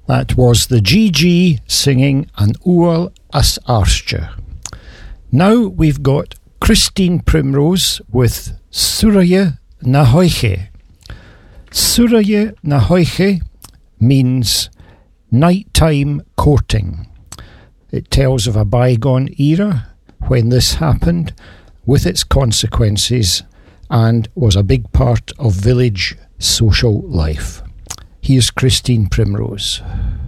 That was the GG singing An Ual as Arscha. Now we've got Christine Primrose with Suraya na Hoiche. Suraya na Hoiche means nighttime courting. It tells of a bygone era when this happened, with its consequences, and was a big part of village social life. Here's Christine Primrose.